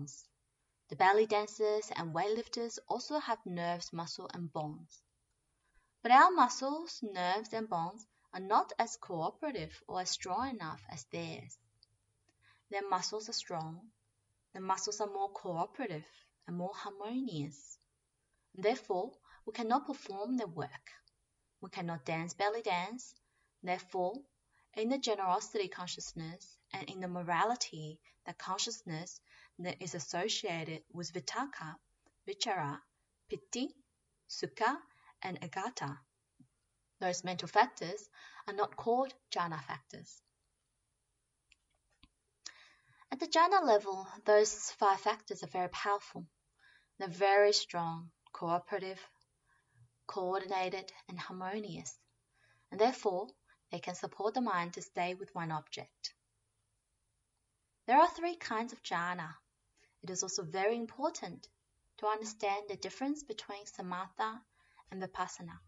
bones. The belly dancers and weightlifters also have nerves, muscle, and bones. But our muscles, nerves, and bones are not as cooperative or as strong enough as theirs. Their muscles are strong. The muscles are more cooperative and more harmonious. Therefore, we cannot perform their work. We cannot dance belly dance. Therefore, in the generosity consciousness and in the morality that consciousness that is associated with Vitakka, Vichara, Piti, Sukha, and Agata, those mental factors are not called jhana factors. At the jhana level, those 5 factors are very powerful. They're very strong, cooperative, coordinated, and harmonious, and therefore they can support the mind to stay with one object. There are 3 kinds of jhana. It is also very important to understand the difference between samatha and vipassana.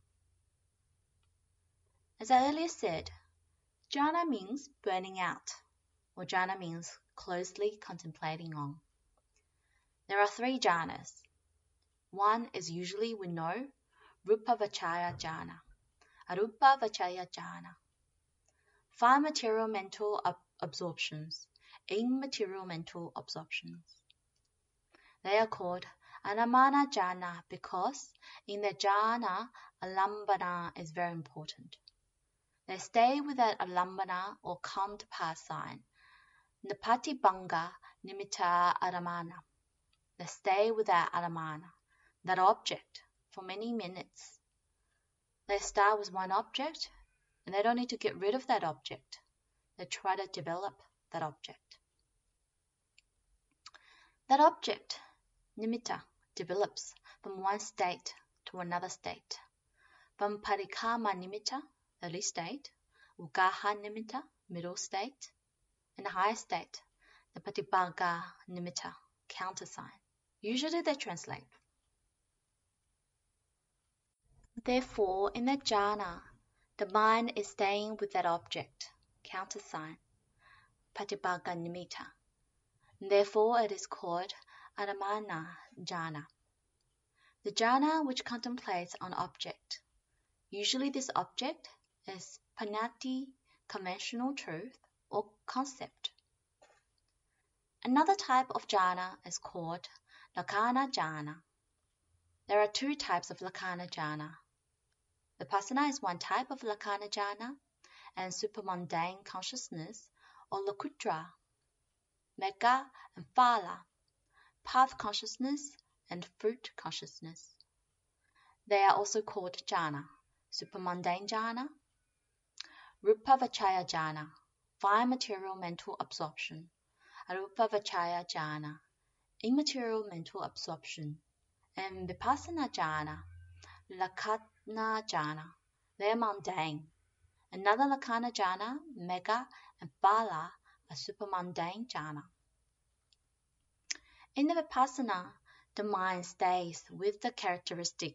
As I earlier said, jhana means burning out, or jhana means closely contemplating on. There are 3 jhanas. One is usually we know Rupa Vachaya jhana, Arupa Vachaya jhana. 5 material mental absorptions, immaterial mental absorptions. They are called Anamana jhana because in the jhana, alambana is very important. They stay with that alambana or come to pass sign, Napatibanga nimitta aramana. They stay with that aramana, that object, for many minutes. They start with one object and they don't need to get rid of that object. They try to develop that object. That object, nimitta, develops from one state to another state. From parikama nimitta, early state, ugaha nimitta, middle state, and the higher state, the patibhaga nimitta, countersign. Usually they translate. Therefore, in that jhana, the mind is staying with that object, countersign, patibhaga nimitta. Therefore, it is called Anamana jhana. The jhana which contemplates on object. Usually this object is panati, conventional truth, or concept. Another type of jhana is called lakkhana jhana. There are 2 types of lakkhana jhana. Vipassana is one type of lakkhana jhana, and supramundane consciousness, or lokuttara, megha and phala, path consciousness and fruit consciousness. They are also called jhana, supramundane jhana, rupa vachaya jhana, 5 material mental absorption, arupa vachaya jhana, immaterial mental absorption, and vipassana jhana, lakkhana jhana. They are mundane. Another lakkhana jhana, megha and phala, are supramundane jhana. In the vipassana, the mind stays with the characteristic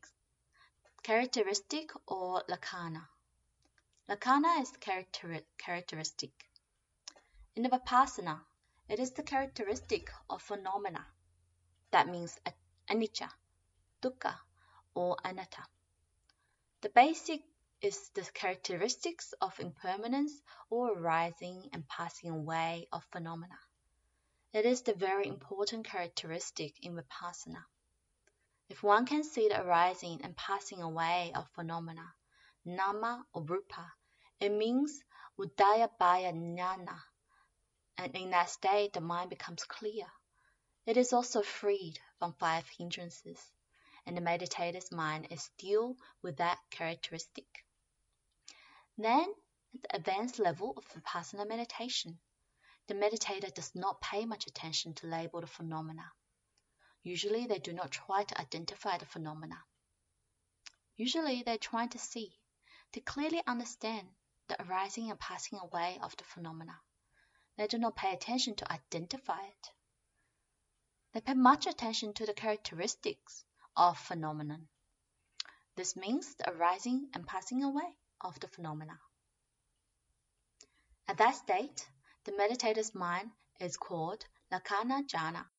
or lakkhana. Lakkhana is characteristic. In the vipassana, it is the characteristic of phenomena. That means anicca, dukkha, or anatta. The basic is the characteristics of impermanence or arising and passing away of phenomena. It is the very important characteristic in vipassana. If one can see the arising and passing away of phenomena, nama or rupa, it means udayabhaya jnana, and in that state the mind becomes clear. It is also freed from 5 hindrances, and the meditator's mind is still with that characteristic. Then, at the advanced level of vipassana meditation, the meditator does not pay much attention to label the phenomena. Usually they do not try to identify the phenomena. Usually they are trying to see, to clearly understand the arising and passing away of the phenomena. They do not pay attention to identify it. They pay much attention to the characteristics of phenomenon. This means the arising and passing away of the phenomena. At that state, the meditator's mind is called lakkhana jhana.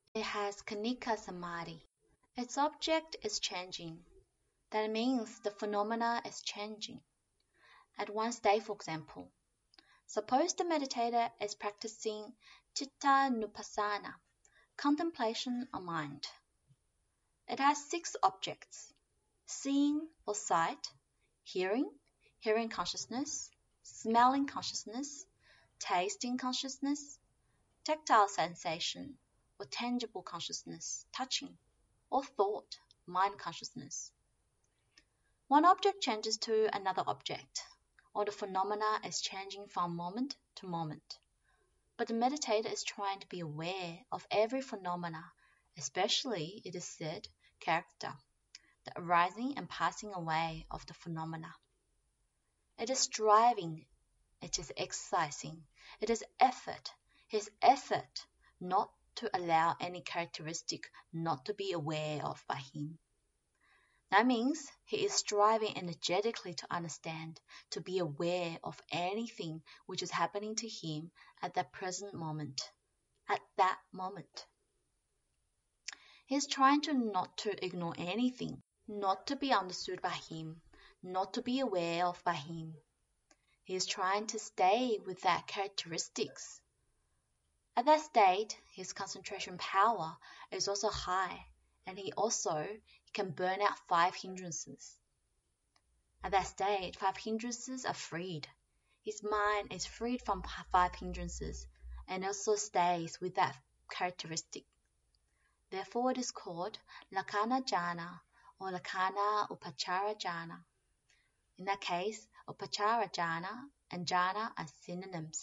It has Khanika Samadhi. Its object is changing. That means the phenomena is changing. At one state, for example, suppose the meditator is practicing Chitta Nupassana, contemplation of mind. It has 6 objects: seeing or sight, hearing, hearing consciousness, smelling consciousness, tasting consciousness, tactile sensation or tangible consciousness, touching, or thought, mind consciousness. One object changes to another object, or the phenomena is changing from moment to moment. But the meditator is trying to be aware of every phenomena, especially, it is said, character, the arising and passing away of the phenomena. It is striving, it is exercising, it is effort, his effort not to allow any characteristic not to be aware of by him. That means he is striving energetically to understand, to be aware of anything which is happening to him at that present moment, at that moment. He is trying to not to ignore anything, not to be understood by him, not to be aware of by him. He is trying to stay with that characteristics. At that state, his concentration power is also high, and he can burn out 5 hindrances. At that state, 5 hindrances are freed. His mind is freed from 5 hindrances and also stays with that characteristic. Therefore, it is called Lakhana Jhana or Lakhana Upachara Jhana. In that case, Upachara Jhana and Jhana are synonyms.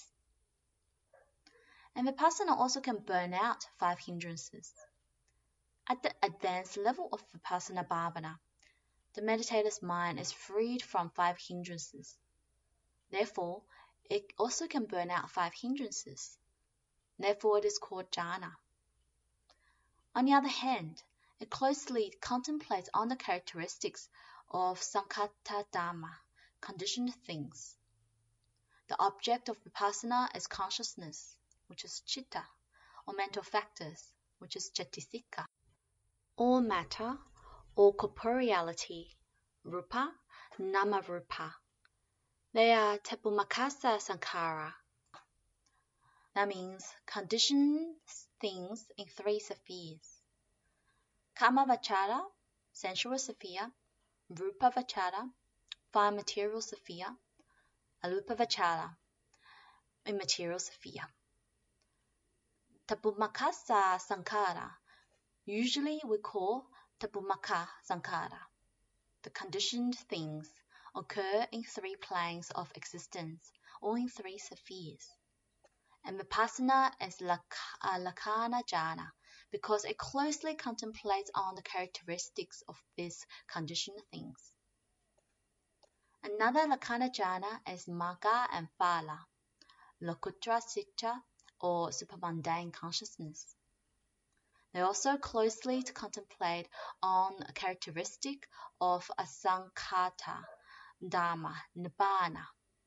And Vipassana also can burn out 5 hindrances. At the advanced level of Vipassana Bhavana, the meditator's mind is freed from 5 hindrances. Therefore, it also can burn out 5 hindrances. Therefore, it is called jhana. On the other hand, it closely contemplates on the characteristics of sankhata dhamma, conditioned things. The object of Vipassana is consciousness, which is citta, or mental factors, which is cetasika, or matter, or corporeality, rupa, namarupa. They are tapumakasa sankhara. That means conditioned things in 3 spheres. Kamavachara, sensual sphere, Rupavachara, 5 material sphere, Alupavachara, immaterial sphere. Tapumakasa sankhara, usually we call tapumaka sankhara. The conditioned things occur in 3 planes of existence or in 3 spheres. And Vipassana is Lakhana Jhana because it closely contemplates on the characteristics of these conditioned things. Another Lakhana Jhana is Magga and Phala, Lokuttara Sita or supermundane consciousness. They also closely contemplate on a characteristic of asankhata dhamma, nibbana.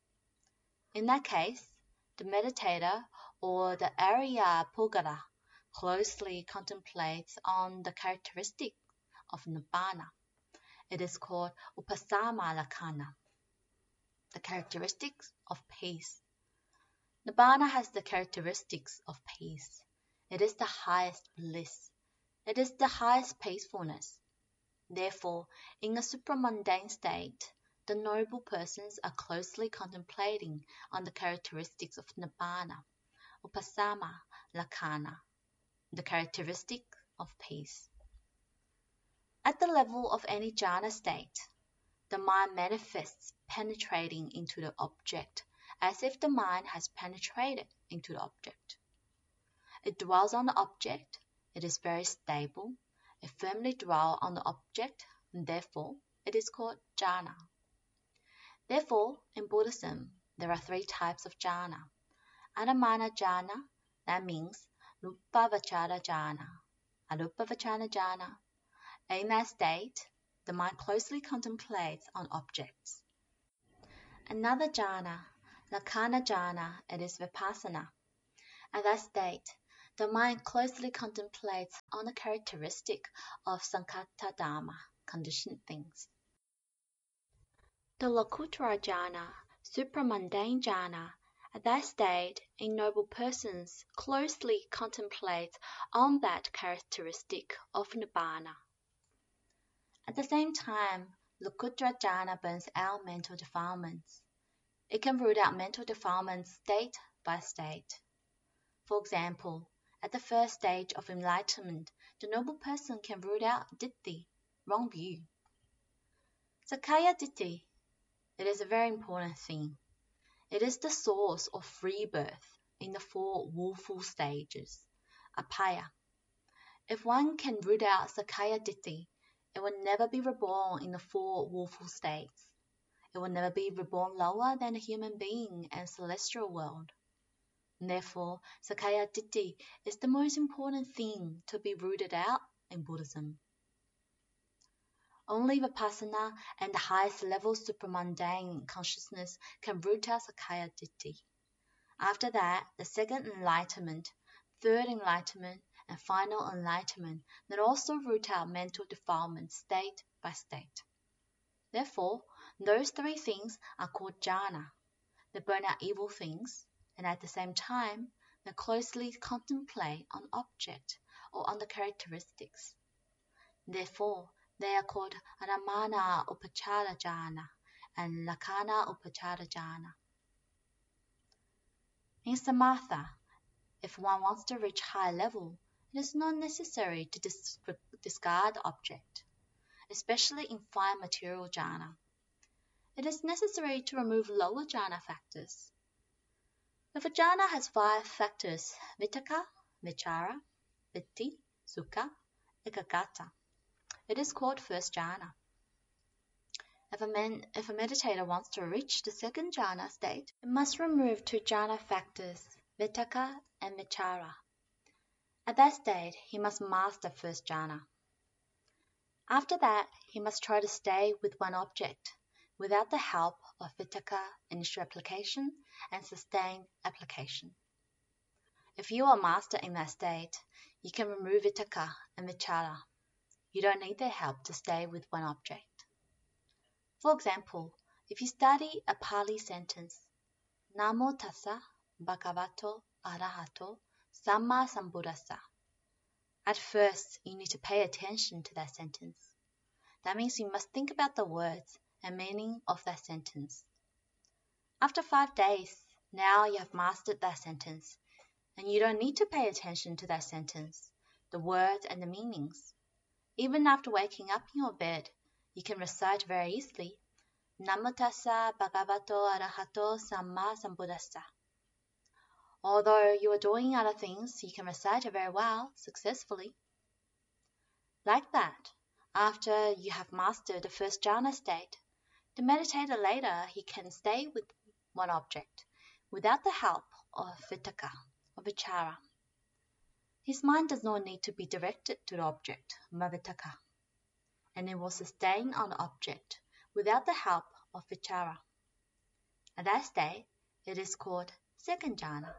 In that case, the meditator or the Arya Pugala closely contemplates on the characteristic of nibbana. It is called upasama lakhana, the characteristics of peace. Nibbana has the characteristics of peace. It is the highest bliss. It is the highest peacefulness. Therefore, in a supramundane state, the noble persons are closely contemplating on the characteristics of Nibbana, upasama lakhana, the characteristic of peace. At the level of any jhana state, the mind manifests penetrating into the object as if the mind has penetrated into the object. It dwells on the object, it is very stable, it firmly dwells on the object, and therefore it is called jhana. Therefore, in Buddhism, there are 3 types of jhana. Anamana jhana, that means Rupavachara jhana, Alupavachara jhana. In that state, the mind closely contemplates on objects. Another jhana, Lakhana jhana, it is Vipassana. At that state, the mind closely contemplates on the characteristic of Sankhata Dharma, conditioned things. The Lokuttara jhana, supramundane jhana, at that state, a noble person closely contemplates on that characteristic of Nibbana. At the same time, Lokuttara jhana burns out mental defilements. It can root out mental defilements state by state. For example, at the first stage of enlightenment, the noble person can root out ditthi, wrong view. Sakkaya ditthi, it is a very important thing. It is the source of rebirth in the 4 willful stages, apaya. If one can root out Sakkaya ditthi, it will never be reborn in the 4 willful states. It will never be reborn lower than a human being and celestial world. Therefore, Sakkaya ditthi is the most important thing to be rooted out in Buddhism. Only Vipassana and the highest level supramundane consciousness can root out Sakkaya ditthi. After that, the second enlightenment, third enlightenment, and final enlightenment then also root out mental defilement state by state. Therefore, those 3 things are called jhana. They burn out evil things, and at the same time, they closely contemplate on object or on the characteristics. Therefore, they are called Aramana Upachara jhana and Lakkhana Upachara jhana. In Samatha, if one wants to reach high level, it is not necessary to discard object, especially in fine material jhana. It is necessary to remove lower jhana factors. If a jhana has 5 factors, vitakka, vichara, vitti, sukha, ekaggata, it is called first jhana. If a meditator wants to reach the second jhana state, it must remove 2 jhana factors, vitakka and vichara. At that state, he must master first jhana. After that, he must try to stay with one object, without the help of vitakka, initial application, and sustained application. If you are master in that state, you can remove vitakka and vichara. You don't need their help to stay with one object. For example, if you study a Pali sentence, Namo tassa bhagavato arahato samma sambuddhassa. At first, you need to pay attention to that sentence. That means you must think about the words and meaning of that sentence. After 5 days, now you have mastered that sentence, and you don't need to pay attention to that sentence, the words and the meanings. Even after waking up in your bed, you can recite very easily, Namo tassa bhagavato arahato samma sambuddhassa. Although you are doing other things, you can recite it very well, successfully. Like that, after you have mastered the first jhana state, the meditator later he can stay with one object, without the help of vitakka or vichara. His mind does not need to be directed to the object, vitakka, and it will sustain on the object, without the help of vichara. At that state, it is called second jhana.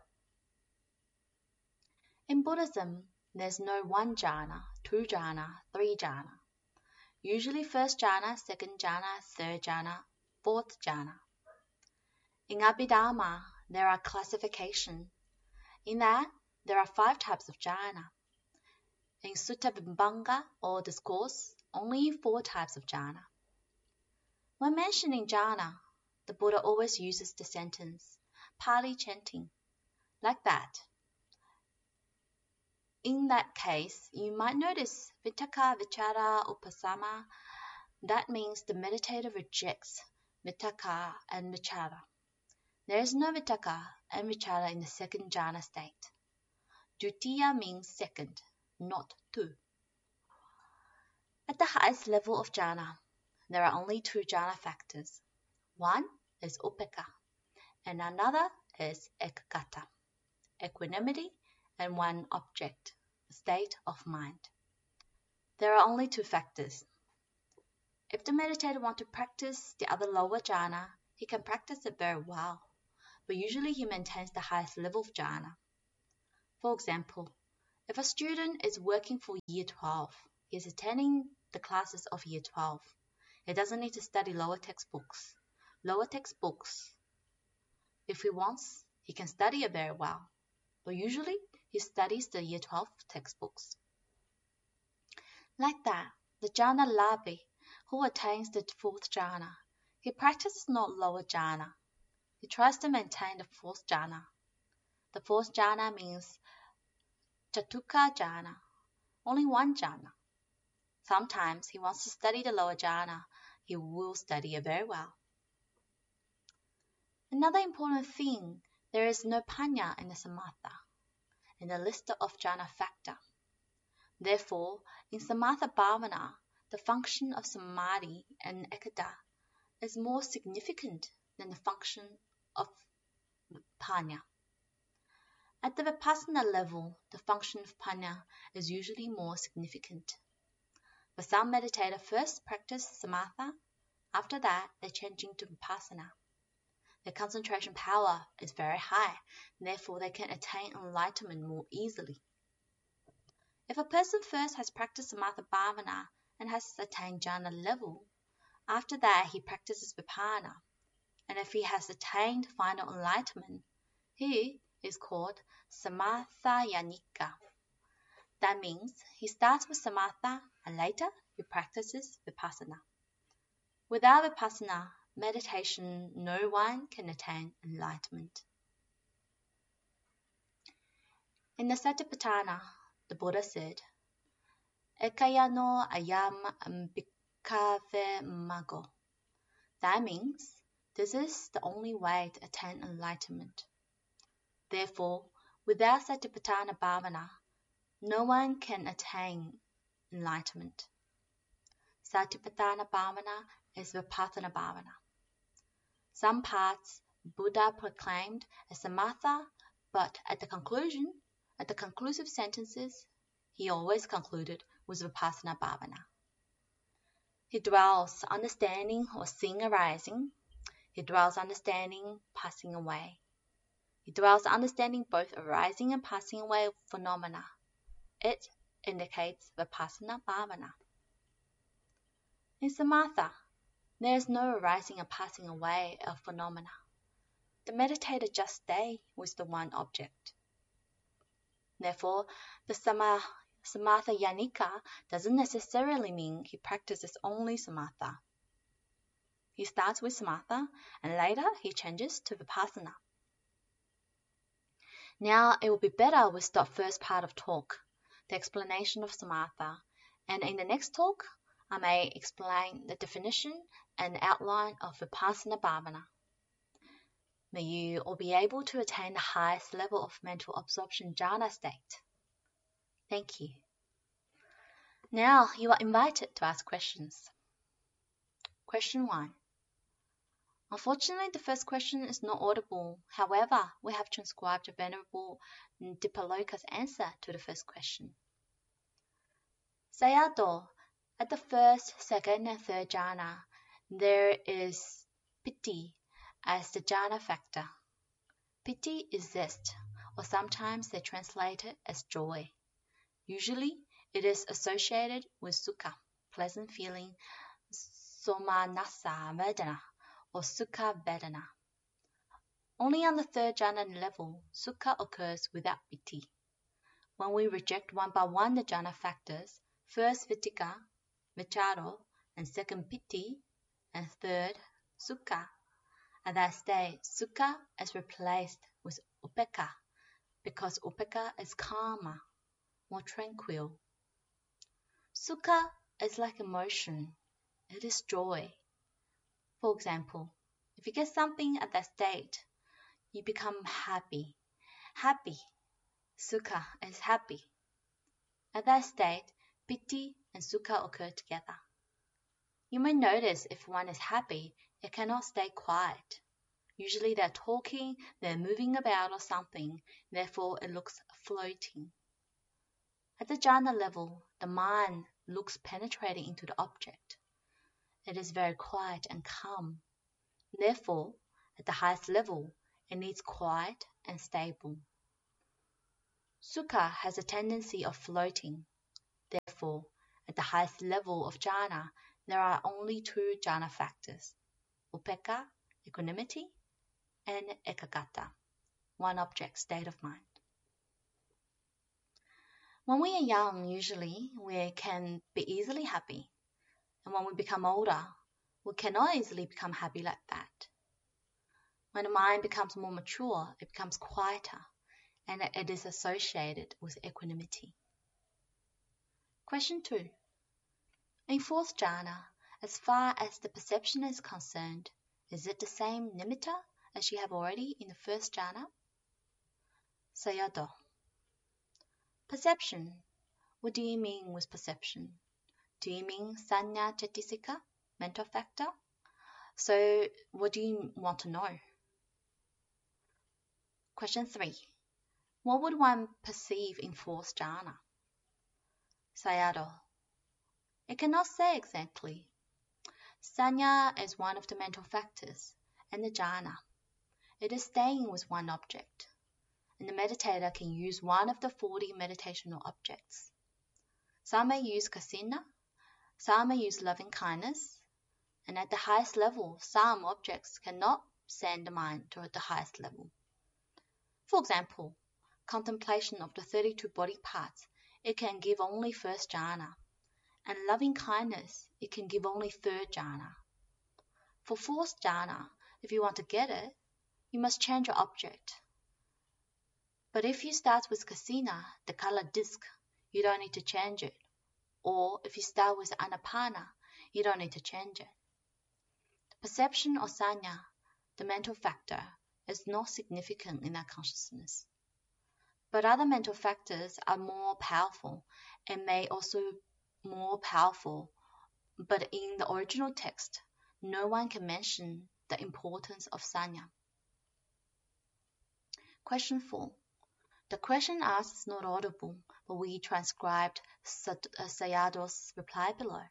In Buddhism, there's no 1 jhana, 2 jhana, 3 jhana. Usually first jhana, second jhana, third jhana, fourth jhana. In Abhidharma, there are classifications. In that, there are 5 types of jhana. In Sutta Vibhanga or discourse, only 4 types of jhana. When mentioning jhana, the Buddha always uses the sentence, Pali chanting, like that. In that case, you might notice vitakka, vichara, upasama. That means the meditator rejects vitakka and vichara. There is no vitakka and vichara in the second jhana state. Dutiya means second, not 2. At the highest level of jhana, there are only 2 jhana factors. One is upekkha, and another is ekaggata, equanimity, and one object, state of mind. There are only 2 factors. If the meditator wants to practice the other lower jhana, he can practice it very well, but usually he maintains the highest level of jhana. For example, If a student is working for Year 12, he is attending the classes of Year 12. He doesn't need to study lower textbooks. Lower textbooks, if he wants, he can study it very well. But usually, he studies the Year 12 textbooks. Like that, the jhana labhi, who attains the 4th jhana, he practices not lower jhana. He tries to maintain the 4th jhana. The 4th jhana means Chatukkha jhana, only one jhana. Sometimes he wants to study the lower jhana. He will study it very well. Another important thing, there is no panya in the samatha, in the list of jhana factor. Therefore, in samatha bhavana, the function of samadhi and ekada is more significant than the function of panya. At the vipassana level, the function of panya is usually more significant. But some meditators first practice samatha, after that they change into vipassana. Their concentration power is very high, and therefore they can attain enlightenment more easily. If a person first has practiced samatha bhavana and has attained jhana level, after that he practices vipassana, and if he has attained final enlightenment, he is called samathayanika. That means he starts with samatha and later he practices vipassana. Without vipassana meditation, no one can attain enlightenment. In the Satipatthana, the Buddha said, Ekaya no ayam bhikkhave maggo. That means this is the only way to attain enlightenment. Therefore, without Satipatthana bhavana, no one can attain enlightenment. Satipatthana bhavana is vipassana bhavana. Some parts Buddha proclaimed as samatha, but at the conclusive sentences, he always concluded with vipassana bhavana. He dwells understanding or seeing arising. He dwells understanding passing away. He dwells understanding both arising and passing away of phenomena. It indicates vipassana bhavana. In samatha, there is no arising and passing away of phenomena. The meditator just stays with the one object. Therefore, the samatha yanika doesn't necessarily mean he practices only samatha. He starts with samatha and later he changes to vipassana. Now it will be better we stop first part of talk, the explanation of samatha, and in the next talk I may explain the definition and outline of vipassana bhavana. May you all be able to attain the highest level of mental absorption jhana state. Thank you. Now you are invited to ask questions. Question 1. Unfortunately, the first question is not audible. However, we have transcribed the Venerable Dipaloka's answer to the first question. Sayadaw, at the first, second, and third jhana, there is piti as the jhana factor. Piti is zest, or sometimes they translate it as joy. Usually, it is associated with sukha, pleasant feeling, somanassa vedana, or sukha vedana. Only on the third jhana level, sukha occurs without piti. When we reject one by one the jhana factors, first vitika, vicharo, and second piti, and third sukha, at that stage, sukha is replaced with upekkha, because upekkha is calmer, more tranquil. Sukha is like emotion. It is joy. For example, if you get something at that state, you become happy. Happy. Sukha is happy. At that state, piti and sukha occur together. You may notice if one is happy, it cannot stay quiet. Usually they're talking, they're moving about or something, therefore it looks floating. At the jhana level, the mind looks penetrating into the object. It is very quiet and calm. Therefore, at the highest level, it needs quiet and stable. Sukha has a tendency of floating. Therefore, at the highest level of jhana, there are only two jhana factors, upekkha, equanimity, and ekaggata, one object state of mind. When we are young, usually, we can be easily happy. And when we become older, we cannot easily become happy like that. When the mind becomes more mature, it becomes quieter, and it is associated with equanimity. Question 2. In fourth jhana, as far as the perception is concerned, is it the same nimitta as you have already in the first jhana? Sayadaw. Perception. What do you mean with perception? Do you mean sanya cetisika, mental factor? So what do you want to know? Question 3. What would one perceive in fourth jhana? Sayadaw. It cannot say exactly. Sanya is one of the mental factors, and the jhana. It is staying with one object, and the meditator can use one of the 40 meditational objects. Some may use kasina, some may use loving kindness, and at the highest level, some objects cannot send the mind to the highest level. For example, contemplation of the 32 body parts, it can give only first jhana, and loving kindness, it can give only third jhana. For fourth jhana, if you want to get it, you must change your object. But if you start with kasina, the color disc, you don't need to change it. Or if you start with anapana, you don't need to change it. The perception or sanya, the mental factor, is not significant in our consciousness. But other mental factors are more powerful and may also more powerful. But in the original text, no one can mention the importance of sanya. Question 4. The question asked is not audible, but we transcribed Sayadaw's reply below.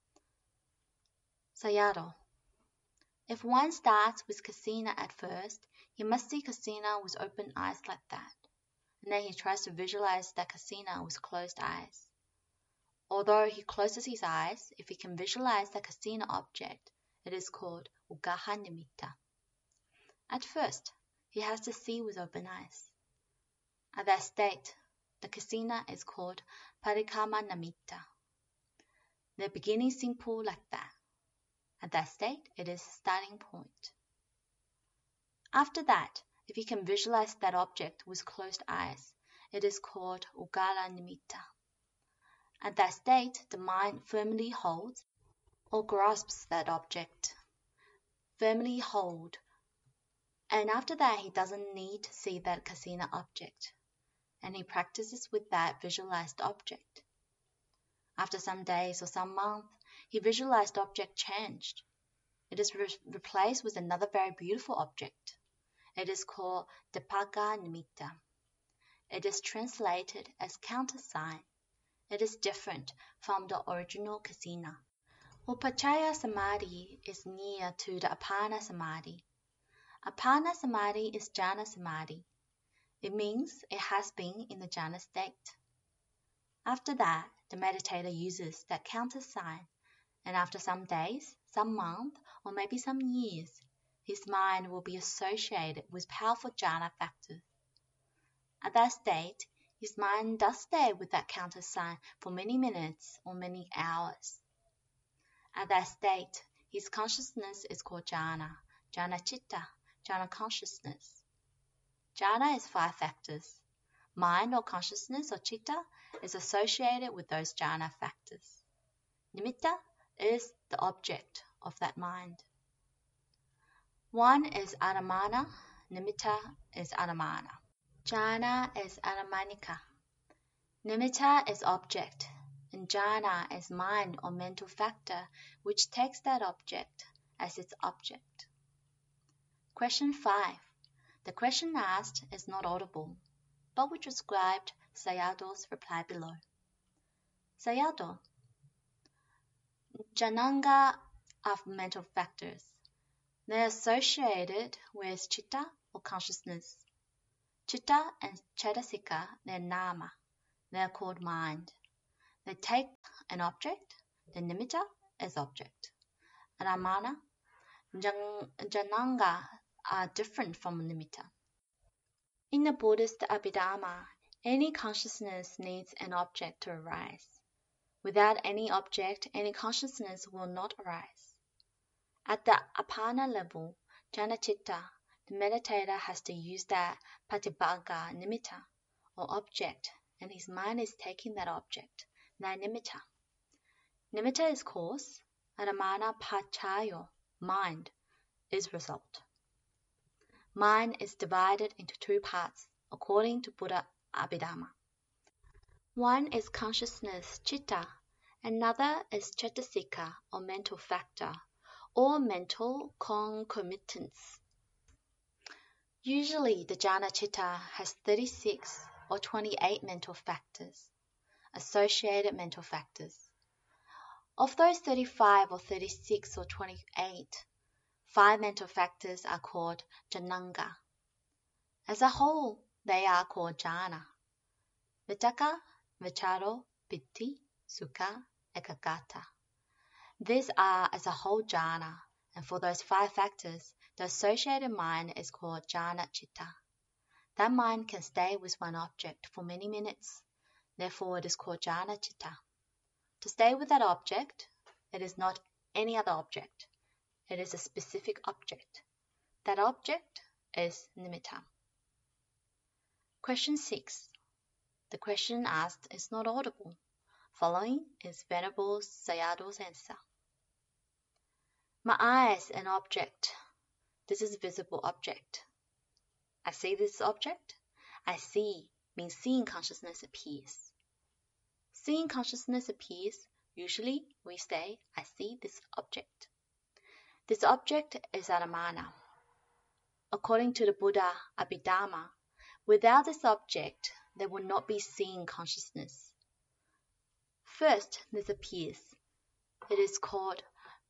Sayadaw. If one starts with kasina at first, he must see kasina with open eyes like that, and then he tries to visualize that kasina with closed eyes. Although he closes his eyes, if he can visualize the kasina object, it is called ugaha nimitta. At first, he has to see with open eyes. At that state, the kasina is called parikama nimitta. The beginning is simple like that. At that state, it is a starting point. After that, if he can visualize that object with closed eyes, it is called ugala nimitta. At that state, the mind firmly holds or grasps that object. Firmly hold. And after that, he doesn't need to see that kasina object, and he practices with that visualized object. After some days or some months, he visualized object changed. It is replaced with another very beautiful object. It is called depaka nimitta. It is translated as countersign. It is different from the original kasina. Upachaya samadhi is near to the apana samadhi. Apana samadhi is jhana samadhi. It means it has been in the jhana state. After that, the meditator uses that countersign, and after some days, some months, or maybe some years, his mind will be associated with powerful jhana factors. At that state, his mind does stay with that countersign for many minutes or many hours. At that state, his consciousness is called jhana, jhana citta, jhana consciousness. Jhana is 5 factors. Mind or consciousness or citta is associated with those jhana factors. Nimitta is the object of that mind. One is anamana, nimitta is anamana. Jhana is anamanika. Nimitta is object, and jhana is mind or mental factor which takes that object as its object. Question 5. The question asked is not audible, but we transcribed Sayadaw's reply below. Sayadaw. Jhananga are mental factors. They are associated with citta or consciousness. Chitta and Cetasika, they're nama. They're called mind. They take an object. The nimitta is object. Ramana, Jananga are different from nimitta. In the Buddhist Abhidharma, any consciousness needs an object to arise. Without any object, any consciousness will not arise. At the apana level, jhana-citta, the meditator has to use that patibhaga nimitta, or object, and his mind is taking that object, that nimitta. Nimitta is cause, aramana pachayo, mind, is result. Mind is divided into two parts, according to Buddha Abhidharma. One is consciousness, citta, another is cetasika, or mental factor, or mental concomitants. Usually, the jhana citta has 36 or 28 mental factors, associated mental factors. Of those 35 or 36 or 28, 5 mental factors are called jhananga. As a whole, they are called jhana. Vitakka, vicharo, piti, sukha, ekaggata. These are as a whole jhana, and for those 5 factors, the associated mind is called jhana citta. That mind can stay with one object for many minutes, therefore it is called jhana citta. To stay with that object, it is not any other object. It is a specific object. That object is nimitta. Question 6. The question asked is not audible. Following is Venerable Sayado's answer. My eye is an object. This is a visible object. I see this object. I see means seeing consciousness appears. Seeing consciousness appears, usually we say, I see this object. This object is Aramana. According to the Buddha Abhidharma, without this object, there will not be seeing consciousness. First, this appears. It is called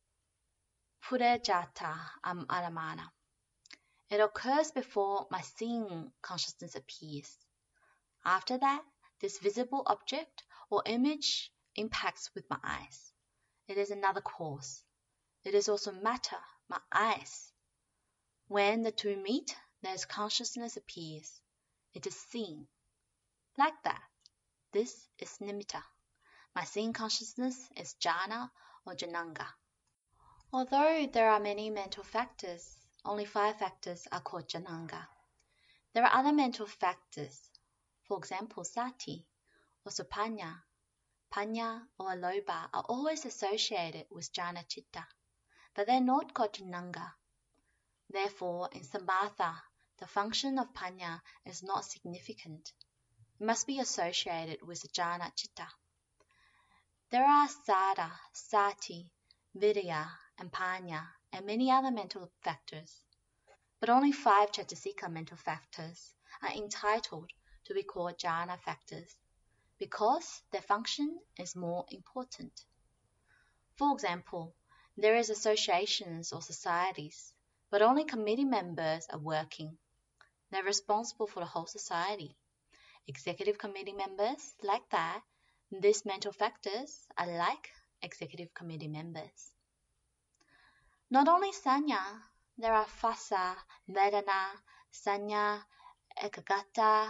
Purejata Aramana. It occurs before my seeing consciousness appears. After that, this visible object or image impacts with my eyes. It is another cause. It is also matter, my eyes. When the two meet, there's consciousness appears. It is seen. Like that. This is nimitta. My seeing consciousness is jhana or jhananga. Although there are many mental factors, only 5 factors are called jhananga. There are other mental factors. For example, sati or supanya, panya or aloba are always associated with jhana citta, but they're not called jhananga. Therefore, in samatha, the function of panya is not significant. It must be associated with the jhana citta. There are sada, sati, vidya, and panya, and many other mental factors, but only 5 cetasika mental factors are entitled to be called jhana factors, because their function is more important. For example, there is associations or societies, but only committee members are working. They're responsible for the whole society. Executive committee members, like that, these mental factors are like executive committee members. Not only sanya, there are phassa, vedana, sanya, ekaggata,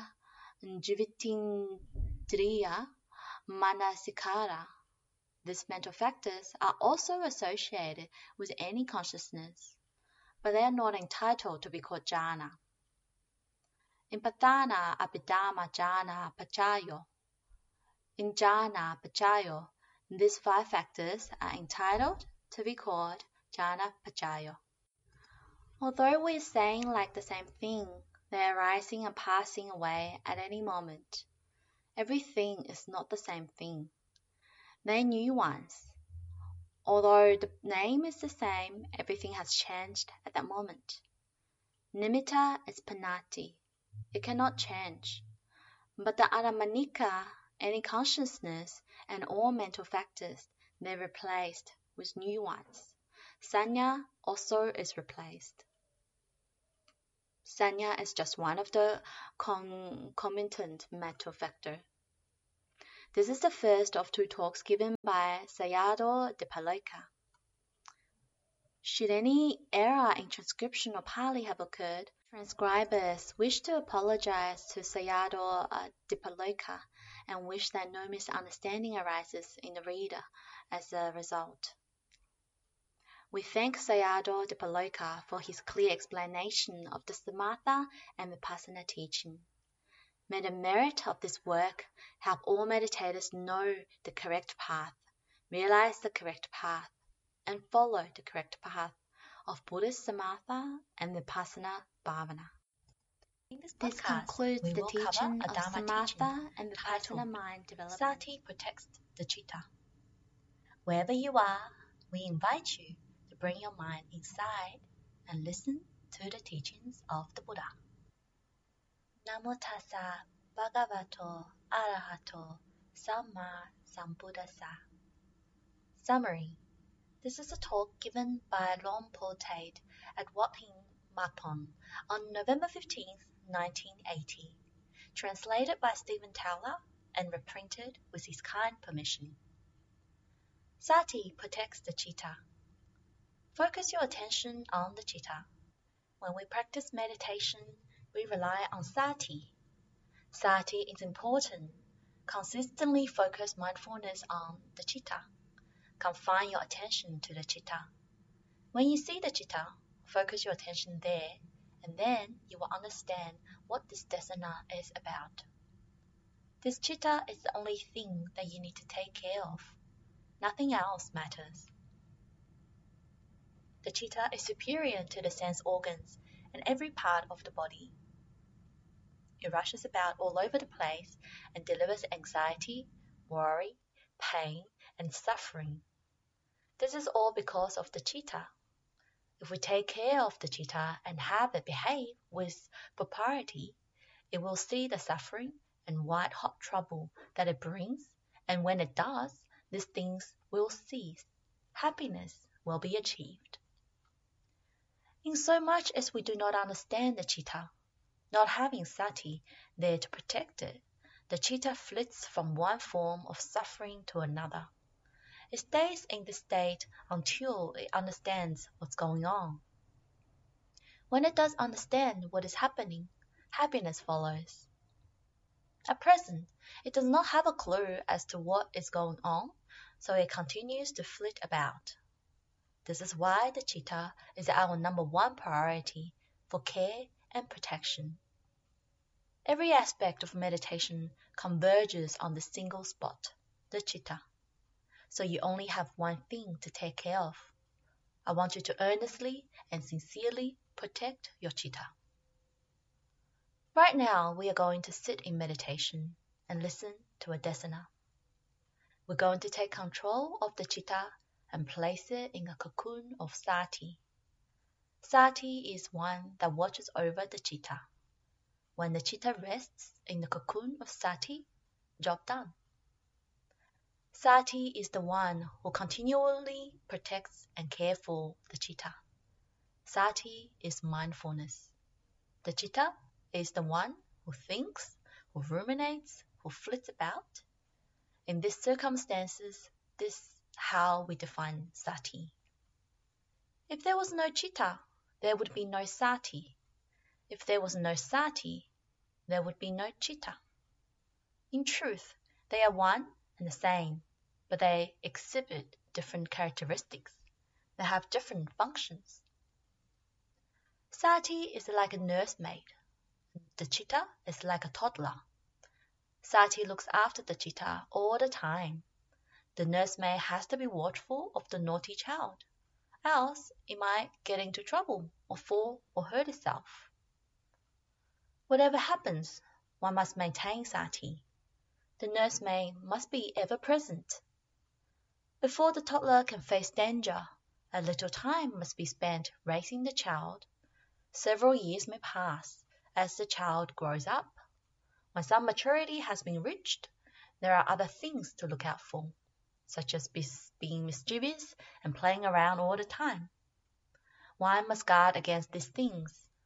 jivitindriya, manasikara. These mental factors are also associated with any consciousness, but they are not entitled to be called jhana. In Patthana Abhidharma jhana pachayo, in jhana pachayo, these 5 factors are entitled to be called jhana pachayo. Although we are saying like the same thing, they are arising and passing away at any moment. Everything is not the same thing. They are new ones. Although the name is the same, everything has changed at that moment. Nimitta is panati. It cannot change. But the aramanika, any consciousness, and all mental factors, they're replaced with new ones. Sanya also is replaced. Sanya is just one of the concomitant mental factors. This is the first of two talks given by Sayadaw Dipaloka. Should any error in transcription of Pali have occurred, transcribers wish to apologize to Sayadaw Dipaloka and wish that no misunderstanding arises in the reader as a result. We thank Sayadaw Dipaloka for his clear explanation of the Samatha and Vipassana teaching. May the merit of this work help all meditators know the correct path, realize the correct path, and follow the correct path of Buddhist Samatha and Vipassana Bhavana. This concludes the teaching of Samatha and Vipassana mind development. Sati protects the citta. Wherever you are, we invite you to bring your mind inside and listen to the teachings of the Buddha. Namo tassa bhagavato arahato samma sambuddhassa. Summary. This is a talk given by Luang-Por Tate at Wat Ping Mapon on November 15, 1980, translated by Stephen Towler and reprinted with his kind permission. Sati protects the citta. Focus your attention on the citta. When we practice meditation, we rely on sati. Sati is important. Consistently focus mindfulness on the citta. Confine your attention to the citta. When you see the citta, focus your attention there, and then you will understand what this desana is about. This citta is the only thing that you need to take care of. Nothing else matters. The citta is superior to the sense organs and every part of the body. It rushes about all over the place and delivers anxiety, worry, pain, and suffering. This is all because of the citta. If we take care of the citta and have it behave with propriety, it will see the suffering and white-hot trouble that it brings, and when it does, these things will cease. Happiness will be achieved. In so much as we do not understand the citta, not having sati there to protect it, the citta flits from one form of suffering to another. It stays in this state until it understands what's going on. When it does understand what is happening, happiness follows. At present, it does not have a clue as to what is going on, so it continues to flit about. This is why the citta is our number one priority for care and protection. Every aspect of meditation converges on the single spot, the citta. So you only have one thing to take care of. I want you to earnestly and sincerely protect your citta. Right now, we are going to sit in meditation and listen to a desana. We're going to take control of the citta and place it in a cocoon of sati. Sati is one that watches over the citta. When the citta rests in the cocoon of sati, job done. Sati is the one who continually protects and cares for the citta. Sati is mindfulness. The citta is the one who thinks, who ruminates, who flits about. In these circumstances, this is how we define sati. If there was no citta, there would be no sati. If there was no sati, there would be no citta. In truth, they are one and the same, but they exhibit different characteristics. They have different functions. Sati is like a nursemaid. The citta is like a toddler. Sati looks after the citta all the time. The nursemaid has to be watchful of the naughty child, else it might get into trouble or fall or hurt itself. Whatever happens, one must maintain sati. The nursemaid must be ever present. Before the toddler can face danger, a little time must be spent raising the child. Several years may pass as the child grows up. When some maturity has been reached, there are other things to look out for, such as being mischievous and playing around all the time. One must guard against these things.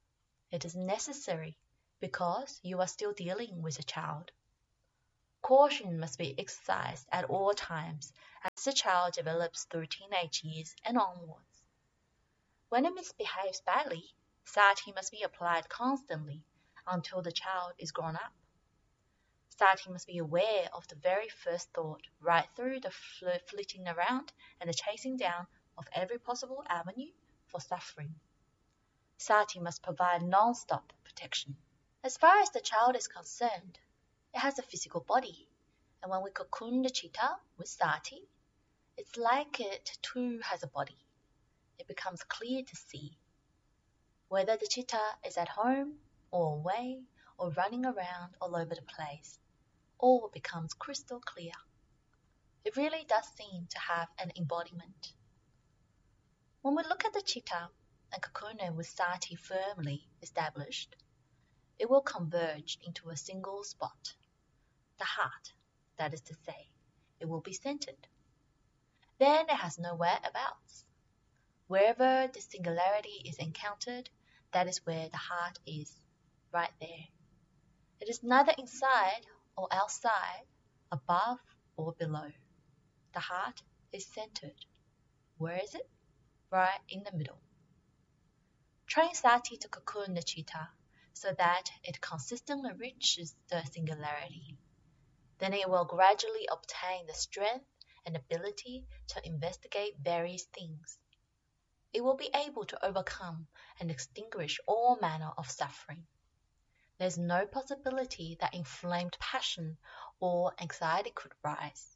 It is necessary because you are still dealing with a child. Caution must be exercised at all times as the child develops through teenage years and onwards. When it misbehaves badly, sati must be applied constantly until the child is grown up. Sati must be aware of the very first thought right through the flitting around and the chasing down of every possible avenue for suffering. Sati must provide non-stop protection. As far as the child is concerned, it has a physical body, and when we cocoon the chitta with sati, it's like it too has a body. It becomes clear to see. Whether the chitta is at home or away or running around all over the place, all becomes crystal clear. It really does seem to have an embodiment. When we look at the chitta and cocoon it with sati firmly established, it will converge into a single spot, the heart, that is to say, it will be centered. Then it has no whereabouts. Wherever the singularity is encountered, that is where the heart is, right there. It is neither inside or outside, above or below. The heart is centered. Where is it? Right in the middle. Train sati to cocoon the chitta so that it consistently reaches the singularity. Then it will gradually obtain the strength and ability to investigate various things. It will be able to overcome and extinguish all manner of suffering. There's no possibility that inflamed passion or anxiety could rise.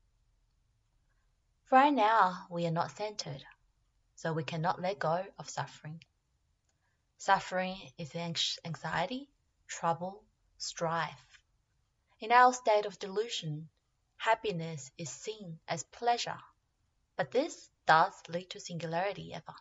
Right now, we are not centered, so we cannot let go of suffering. Suffering is anxiety, trouble, strife. In our state of delusion, happiness is seen as pleasure, but this does lead to singularity ever.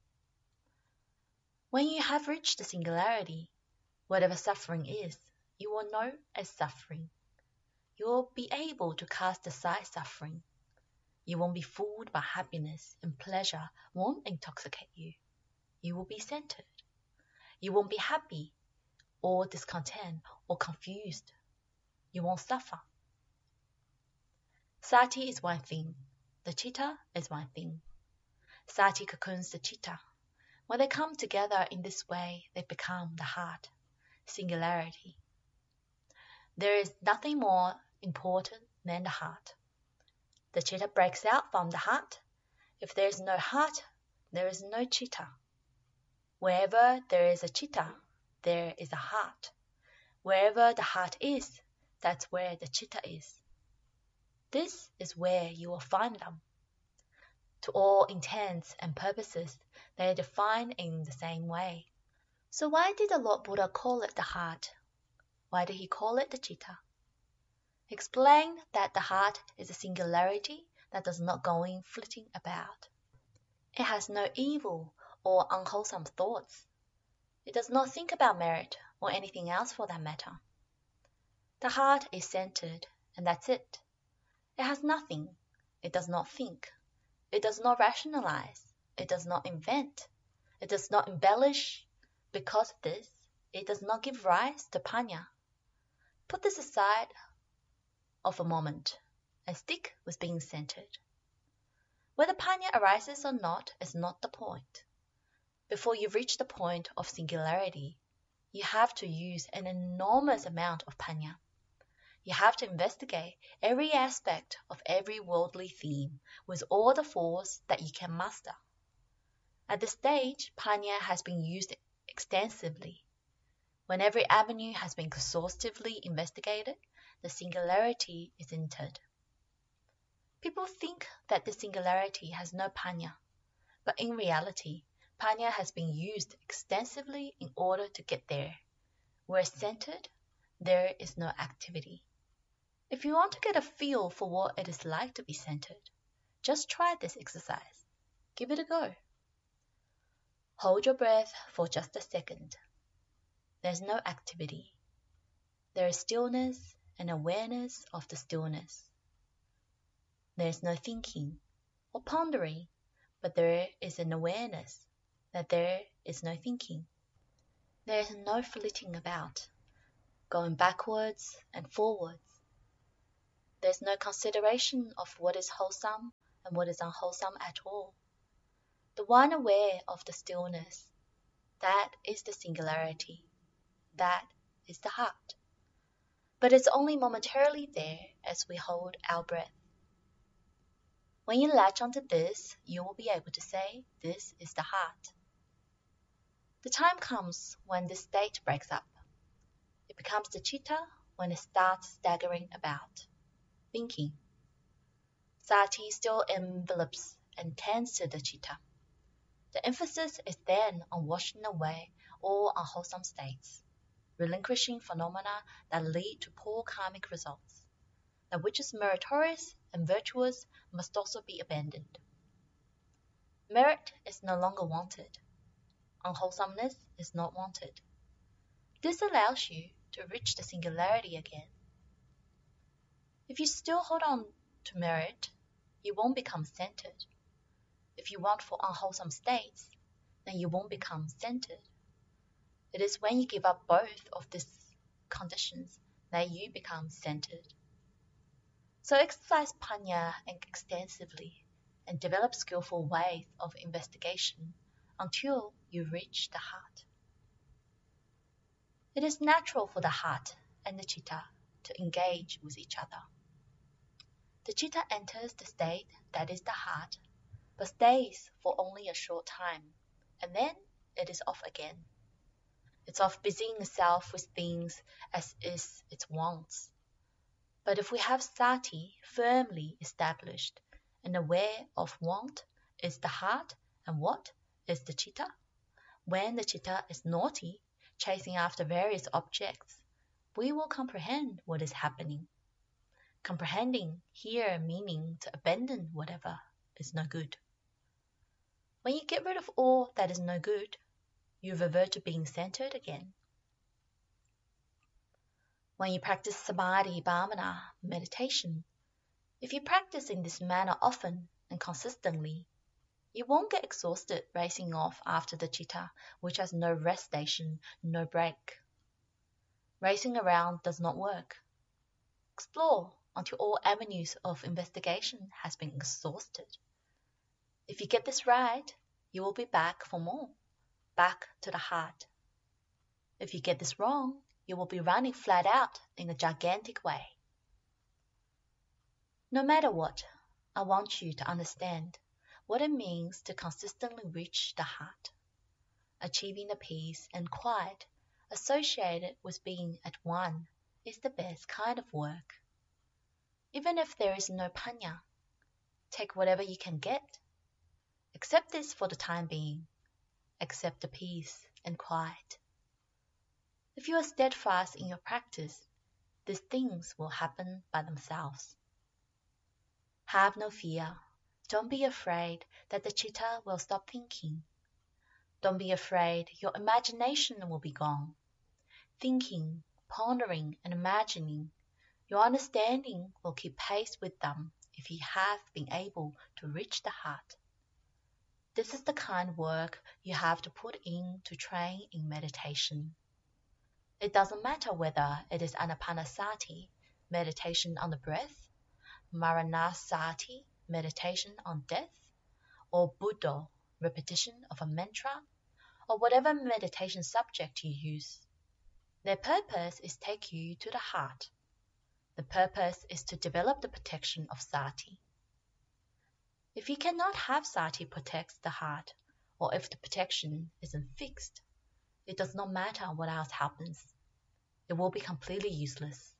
When you have reached the singularity, whatever suffering is, you will know as suffering. You will be able to cast aside suffering. You won't be fooled by happiness, and pleasure won't intoxicate you. You will be centered. You won't be happy or discontent or confused. You won't suffer. Sati is one thing. The chitta is one thing. Sati cocoons the chitta. When they come together in this way, they become the heart, singularity. There is nothing more important than the heart. The chitta breaks out from the heart. If there is no heart, there is no chitta. Wherever there is a chitta, there is a heart. Wherever the heart is, that's where the chitta is. This is where you will find them. To all intents and purposes, they are defined in the same way. So why did the Lord Buddha call it the heart? Why did he call it the chitta? He explained that the heart is a singularity that does not go in flitting about. It has no evil or unwholesome thoughts. It does not think about merit or anything else for that matter. The heart is centered, and that's it. It has nothing. It does not think. It does not rationalize. It does not invent. It does not embellish. Because of this, it does not give rise to panya. Put this aside of a moment and stick with being centered. Whether panya arises or not is not the point. Before you reach the point of singularity, you have to use an enormous amount of panya. You have to investigate every aspect of every worldly theme with all the force that you can muster. At this stage, panya has been used extensively. When every avenue has been exhaustively investigated, the singularity is entered. People think that the singularity has no panya, but in reality, panya has been used extensively in order to get there. Where centered, there is no activity. If you want to get a feel for what it is like to be centered, just try this exercise. Give it a go. Hold your breath for just a second. There's no activity. There is stillness and awareness of the stillness. There is no thinking or pondering, but there is an awareness that there is no thinking. There is no flitting about, going backwards and forwards. There's no consideration of what is wholesome and what is unwholesome at all. The one aware of the stillness, that is the singularity, that is the heart. But it's only momentarily there as we hold our breath. When you latch onto this, you will be able to say, this is the heart. The time comes when this state breaks up. It becomes the chitta when it starts staggering about, thinking. Sati still envelops and tends to the chitta. The emphasis is then on washing away all unwholesome states, relinquishing phenomena that lead to poor karmic results. That which is meritorious and virtuous must also be abandoned. Merit is no longer wanted. Unwholesomeness is not wanted. This allows you to reach the singularity again. If you still hold on to merit, you won't become centered. If you want for unwholesome states, then you won't become centered. It is when you give up both of these conditions that you become centered. So exercise panya extensively and develop skillful ways of investigation until you reach the heart. It is natural for the heart and the chitta to engage with each other. The chitta enters the state that is the heart, but stays for only a short time, and then it is off again. It's off busying itself with things as is its wants. But if we have sati firmly established and aware of want is the heart and what is the chitta, when the chitta is naughty, chasing after various objects, we will comprehend what is happening. Comprehending here meaning to abandon whatever is no good. When you get rid of all that is no good, you revert to being centered again. When you practice samadhi, bhavana, meditation, if you practice in this manner often and consistently, you won't get exhausted racing off after the chitta, which has no rest station, no break. Racing around does not work. Explore until all avenues of investigation has been exhausted. If you get this right, you will be back for more, back to the heart. If you get this wrong, you will be running flat out in a gigantic way. No matter what, I want you to understand what it means to consistently reach the heart. Achieving the peace and quiet associated with being at one is the best kind of work. Even if there is no panya, take whatever you can get. Accept this for the time being. Accept the peace and quiet. If you are steadfast in your practice, these things will happen by themselves. Have no fear. Don't be afraid that the chitta will stop thinking. Don't be afraid your imagination will be gone. Thinking, pondering, and imagining, your understanding will keep pace with them if you have been able to reach the heart. This is the kind of work you have to put in to train in meditation. It doesn't matter whether it is anapanasati, meditation on the breath, maranasati, meditation on death, or Buddha, repetition of a mantra, or whatever meditation subject you use. Their purpose is to take you to the heart. The purpose is to develop the protection of sati. If you cannot have sati protects the heart, or if the protection isn't fixed, it does not matter what else happens. It will be completely useless.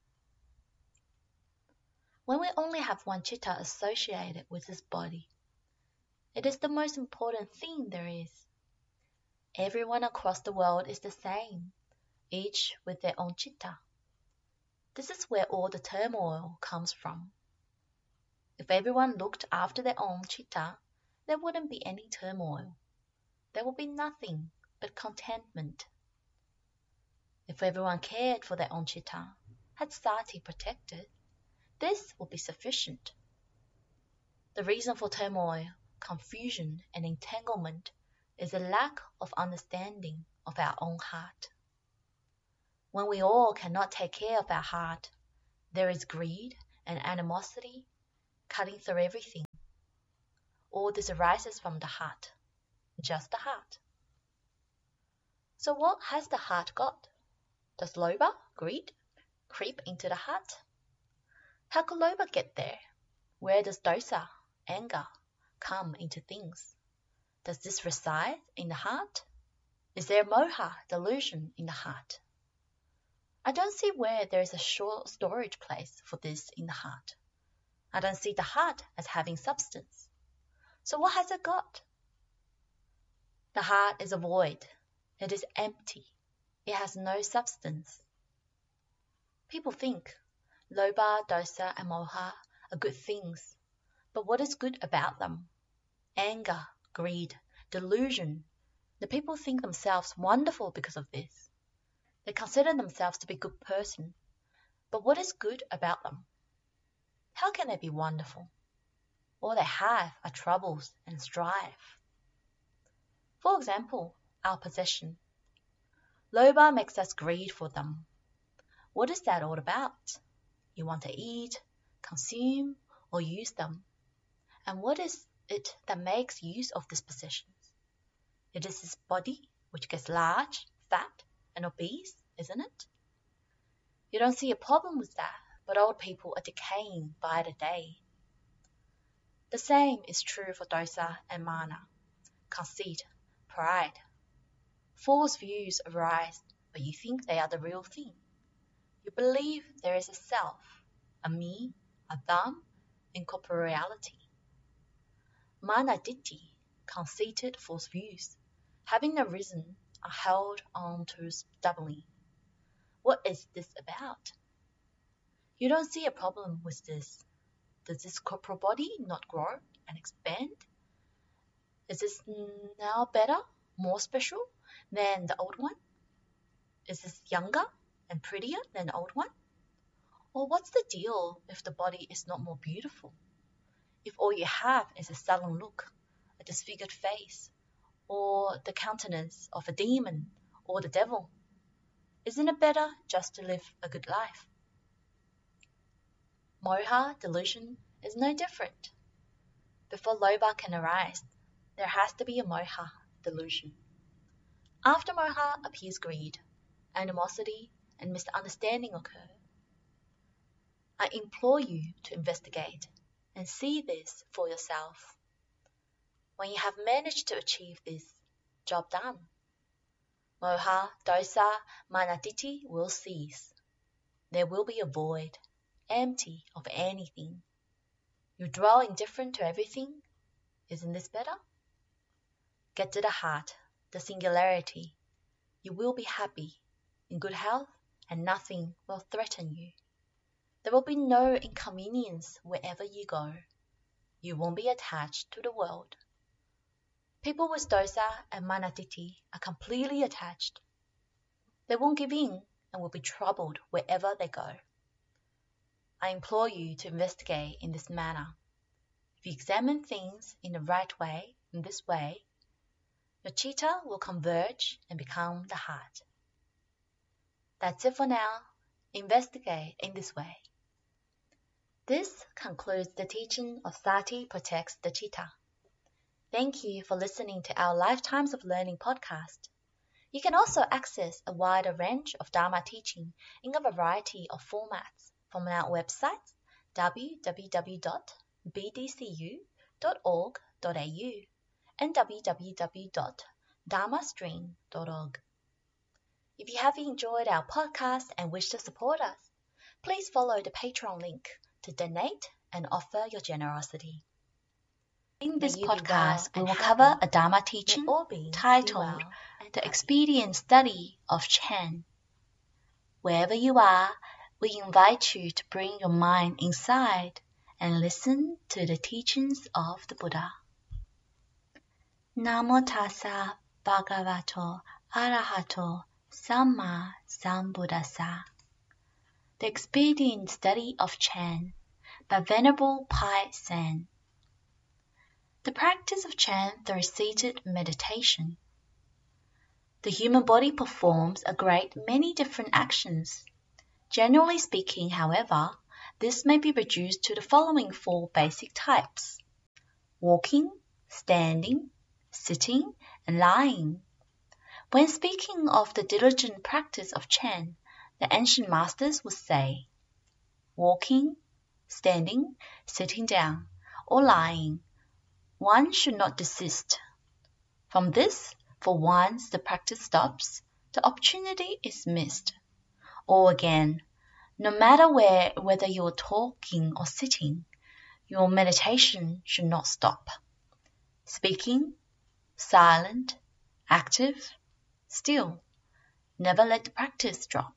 When we only have one chitta associated with this body, it is the most important thing there is. Everyone across the world is the same, each with their own chitta. This is where all the turmoil comes from. If everyone looked after their own chitta, there wouldn't be any turmoil. There would be nothing but contentment. If everyone cared for their own chitta, had sati protected, this would be sufficient. The reason for turmoil, confusion, and entanglement is a lack of understanding of our own heart. When we all cannot take care of our heart, there is greed and animosity cutting through everything. All this arises from the heart, just the heart. So what has the heart got? Does lobha, greed, creep into the heart? How could lobha get there? Where does dosa, anger, come into things? Does this reside in the heart? Is there moha, delusion, in the heart? I don't see where there is a short storage place for this in the heart. I don't see the heart as having substance. So what has it got? The heart is a void. It is empty. It has no substance. People think lobha, dosa, and moha are good things. But what is good about them? Anger, greed, delusion. The people think themselves wonderful because of this. They consider themselves to be a good person. But what is good about them? How can they be wonderful? All they have are troubles and strife. For example, our possession. Lobha makes us greed for them. What is that all about? You want to eat, consume, or use them. And what is it that makes use of these possessions? It is this body which gets large, fat, and obese, isn't it? You don't see a problem with that, but old people are decaying by the day. The same is true for dosa and mana, conceit, pride. False views arise, but you think they are the real thing. You believe there is a self, a me, a them, in corporeality. Mana ditthi, conceited false views, having arisen, are held on to stubbornly. What is this about? You don't see a problem with this. Does this corporal body not grow and expand? Is this now better, more special than the old one? Is this younger and prettier than the old one? Or what's the deal if the body is not more beautiful? If all you have is a sullen look, a disfigured face, or the countenance of a demon or the devil, isn't it better just to live a good life? Moha, delusion, is no different. Before lobha can arise, there has to be a moha, delusion. After moha appears greed, animosity, and misunderstanding occur. I implore you to investigate and see this for yourself. When you have managed to achieve this, job done. Moha, dosa, mana ditthi will cease. There will be a void, empty of anything. You dwell indifferent to everything. Isn't this better? Get to the heart, the singularity. You will be happy, in good health, and nothing will threaten you. There will be no inconvenience wherever you go. You won't be attached to the world. People with dosa and mana ditthi are completely attached. They won't give in and will be troubled wherever they go. I implore you to investigate in this manner. If you examine things in the right way, in this way, your chitta will converge and become the heart. That's it for now. Investigate in this way. This concludes the teaching of Sati Protects the Chitta. Thank you for listening to our Lifetimes of Learning podcast. You can also access a wider range of Dharma teaching in a variety of formats from our website www.bdcu.org.au and www.dharmastream.org. If you have enjoyed our podcast and wish to support us, please follow the Patreon link to donate and offer your generosity. In this podcast, we will cover a Dharma teaching titled The Expedient Study of Chan. Wherever you are, we invite you to bring your mind inside and listen to the teachings of the Buddha. Namo tassa bhagavato arahato samma sambuddhassa. The Expedient Study of Chan by Venerable Pai Sen. The practice of Chan through seated meditation. The human body performs a great many different actions. Generally speaking, however, this may be reduced to the following 4 basic types: walking, standing, sitting, and lying. When speaking of the diligent practice of Chen, the ancient masters would say, walking, standing, sitting down, or lying, one should not desist. From this, for once the practice stops, the opportunity is missed. Or again, no matter whether you're talking or sitting, your meditation should not stop. Speaking, silent, active, still, never let the practice drop.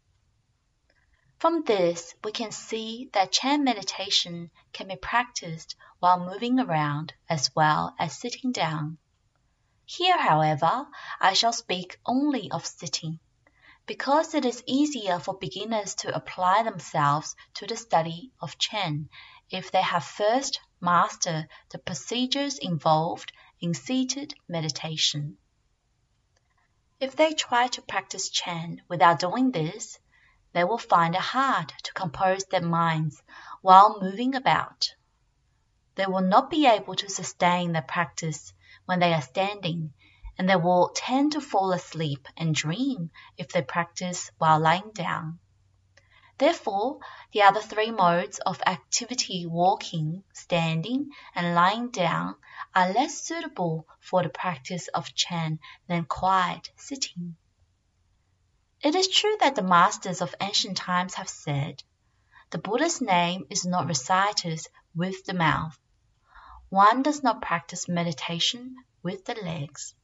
From this, we can see that Chan meditation can be practiced while moving around as well as sitting down. Here, however, I shall speak only of sitting, because it is easier for beginners to apply themselves to the study of Chan if they have first mastered the procedures involved in seated meditation. If they try to practice Chan without doing this, they will find it hard to compose their minds while moving about. They will not be able to sustain their practice when they are standing, and they will tend to fall asleep and dream if they practice while lying down. Therefore, the other 3 modes of activity, walking, standing, and lying down, are less suitable for the practice of Chan than quiet sitting. It is true that the masters of ancient times have said, the Buddha's name is not recited with the mouth. One does not practice meditation with the legs.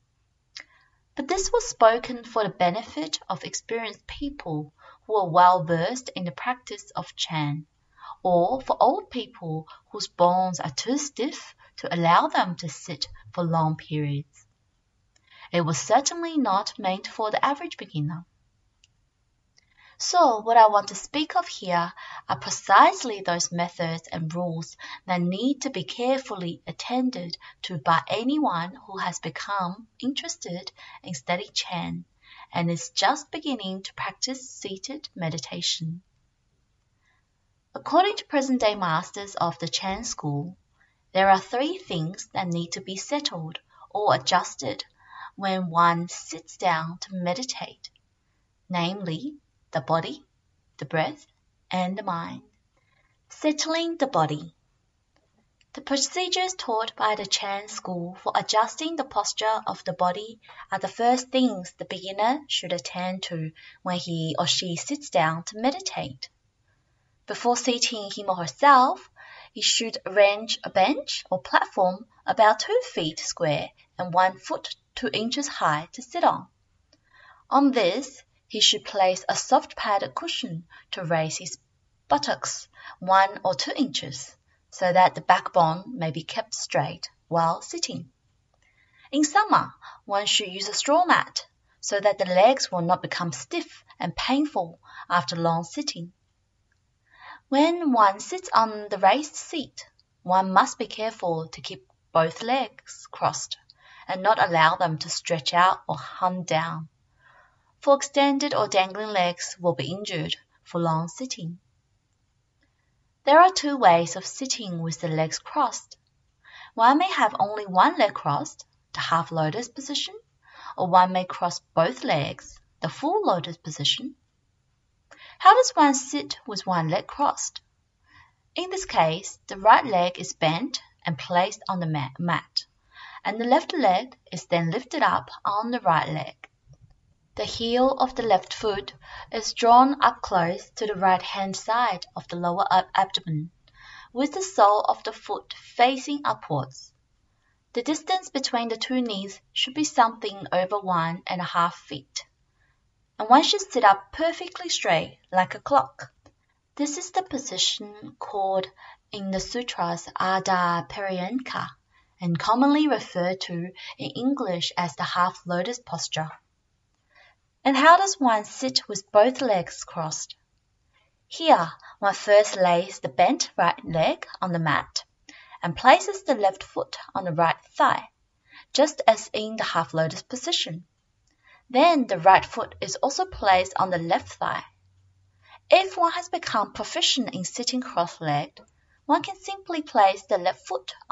But this was spoken for the benefit of experienced people who are well versed in the practice of Chan, or for old people whose bones are too stiff to allow them to sit for long periods. It was certainly not meant for the average beginner. So what I want to speak of here are precisely those methods and rules that need to be carefully attended to by anyone who has become interested in studying Chan and is just beginning to practice seated meditation. According to present-day masters of the Chan school, there are 3 things that need to be settled or adjusted when one sits down to meditate, namely, the body, the breath, and the mind. Settling the body. The procedures taught by the Chan school for adjusting the posture of the body are the first things the beginner should attend to when he or she sits down to meditate. Before seating him or herself, he should arrange a bench or platform about 2 feet square and 1 foot 2 inches high to sit on. On this, he should place a soft padded cushion to raise his buttocks 1 or 2 inches, so that the backbone may be kept straight while sitting. In summer, one should use a straw mat, so that the legs will not become stiff and painful after long sitting. When one sits on the raised seat, one must be careful to keep both legs crossed and not allow them to stretch out or hang down, for extended or dangling legs will be injured for long sitting. There are 2 ways of sitting with the legs crossed. One may have only 1 leg crossed, the half lotus position, or one may cross both legs, the full lotus position. How does one sit with 1 leg crossed? In this case, the right leg is bent and placed on the mat, and the left leg is then lifted up on the right leg. The heel of the left foot is drawn up close to the right-hand side of the lower abdomen, with the sole of the foot facing upwards. The distance between the 2 knees should be something over 1.5 feet, and one should sit up perfectly straight like a clock. This is the position called in the sutras Ardha Paryanka, and commonly referred to in English as the half lotus posture. And how does one sit with both legs crossed? Here, one first lays the bent right leg on the mat and places the left foot on the right thigh, just as in the half lotus position. Then the right foot is also placed on the left thigh. If one has become proficient in sitting cross-legged, one can simply place the left foot